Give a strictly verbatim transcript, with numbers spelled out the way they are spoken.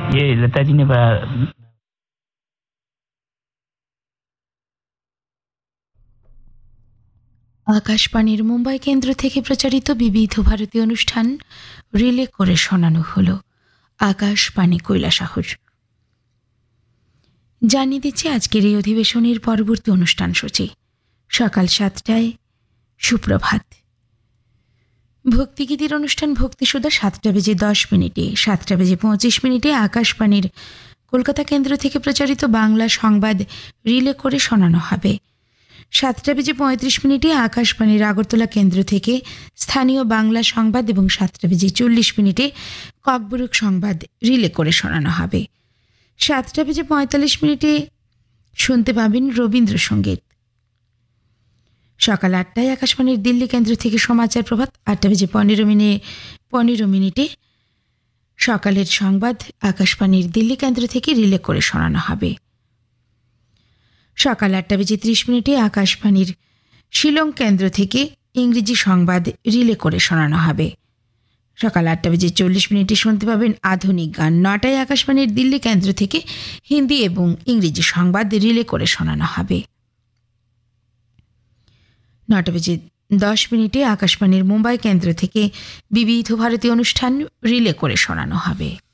ये लता जी ने আকাশবাণীর মুম্বাই কেন্দ্র থেকে প্রচারিত বিবিধ ভারতীয় অনুষ্ঠান রিলে করে শোনানো হলো আকাশবাণী কৈলাসহর। জানিয়ে দিচ্ছি আজকের এই অধিবেশনের পরবর্তী অনুষ্ঠান সূচি। সকাল সাতটায় সুপ্রভাত, ভক্তিগীতির অনুষ্ঠান ভক্তিসুধা সাতটা বেজে দশ মিনিটে, সাতটা বেজে পঁচিশ মিনিটে আকাশবাণীর কলকাতা কেন্দ্র থেকে প্রচারিত বাংলা সংবাদ রিলে করে শোনানো হবে। সাতটা বেজে পঁয়ত্রিশ মিনিটে আকাশবাণীর আগরতলা কেন্দ্র থেকে স্থানীয় বাংলা সংবাদ এবং সাতটা বেজে চল্লিশ মিনিটে ককবরক সংবাদ রিলে করে শোনানো হবে। সাতটা বেজে পঁয়তাল্লিশ মিনিটে শুনতে পাবেন রবীন্দ্রসঙ্গীত। সকাল আটটায় আকাশবাণীর দিল্লি কেন্দ্র থেকে সমাচার প্রভাত, আটটা বেজে পনেরো মিনিটে পনেরো মিনিটে সকালের সংবাদ আকাশবাণীর দিল্লি কেন্দ্র থেকে রিলে করে শোনানো হবে। সকাল আটটা বেজে ত্রিশ মিনিটে আকাশবাণীর শিলং কেন্দ্র থেকে ইংরেজি সংবাদ রিলে করে শোনানো হবে। সকাল আটটা বেজে চল্লিশ মিনিটে শুনতে পাবেন আধুনিক গান। নটায় আকাশবাণীর দিল্লি কেন্দ্র থেকে হিন্দি এবং ইংরেজি সংবাদ রিলে করে শোনানো হবে। নটা বেজে দশ মিনিটে আকাশবাণীর মুম্বাই কেন্দ্র থেকে বিবিধ ভারতীয় অনুষ্ঠান রিলে করে শোনানো হবে।